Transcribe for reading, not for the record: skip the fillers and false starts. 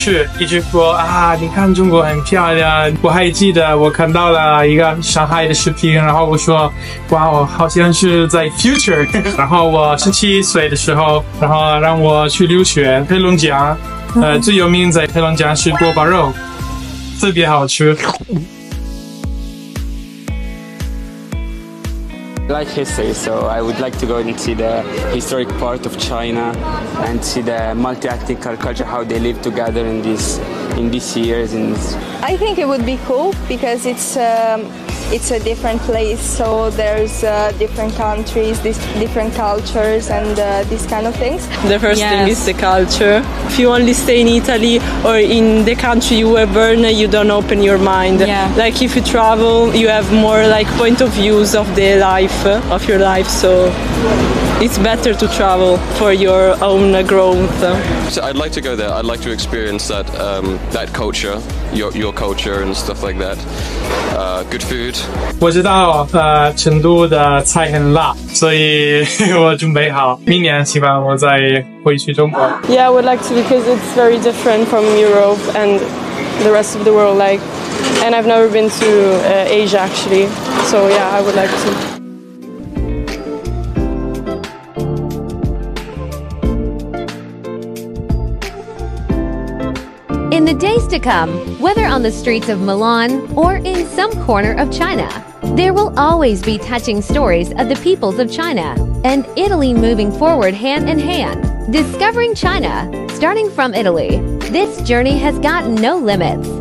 是一直说啊，你看中国很漂亮。我还记得我看到了一个上海的视频，然后我说，哇，我好像是在 future。然后我17岁的时候，然后让我去留学黑龙江，最有名在黑龙江是锅包肉，特别好吃。 I like history, so I would like to go and see the historic part of China and see the multi-ethnic culture, how they live together in these years. I think it would be cool because it's a different place, so there's different countries, different cultures, and these kind of things. The first thing is the culture. If you only stay in Italy or in the country you were born, you don't open your mind. Yeah. Like if you travel, you have more like point of views of the life, of your life. So it's better to travel for your own growth. So I'd like to go there. I'd like to experience that culture, your culture and stuff like that. Good food. 我知道成都的菜很辣，所以我准备好明年希望我再回去中国。 Yeah, I would like to because it's very different from Europe and the rest of the world. And I've never been to Asia actually. So yeah, I would like to. In the days to come, whether on the streets of Milan or in some corner of China, there will always be touching stories of the peoples of China and Italy moving forward hand in hand, discovering China, starting from Italy. This journey has got no limits.